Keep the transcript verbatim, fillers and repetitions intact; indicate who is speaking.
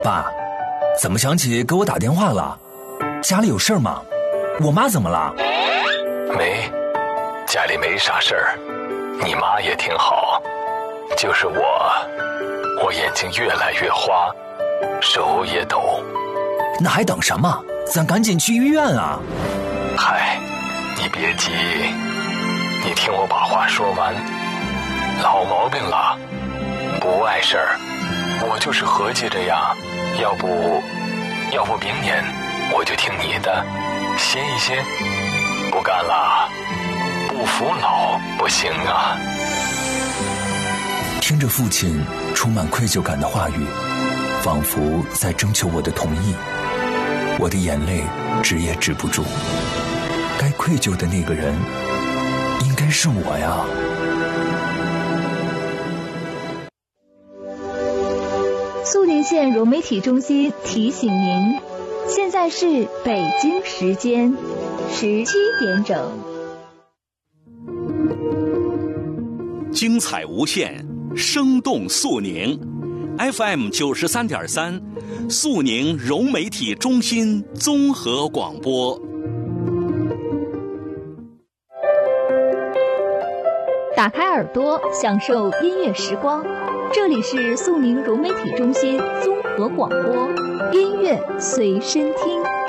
Speaker 1: 爸，怎么想起给我打电话了？家里有事儿吗？我妈怎么了？
Speaker 2: 没，家里没啥事儿，你妈也挺好，就是我，我眼睛越来越花，手也抖。
Speaker 1: 那还等什么？咱赶紧去医院啊！
Speaker 2: 嗨，你别急，你听我把话说完。老毛病了，不碍事儿。我就是合计着呀，要不，要不明年我就听你的，歇一歇。不干了，不服老不行啊。
Speaker 1: 听着父亲充满愧疚感的话语，仿佛在征求我的同意，我的眼泪止也止不住。该愧疚的那个人应该是我呀。
Speaker 3: 肃宁县融媒体中心提醒您，现在是北京时间十七点整。
Speaker 4: 精彩无限，生动肃宁 F M 九十三点三，肃宁融媒体中心综合广播。
Speaker 3: 打开耳朵，享受音乐时光。这里是肃宁融媒体中心综合广播，音乐随身听。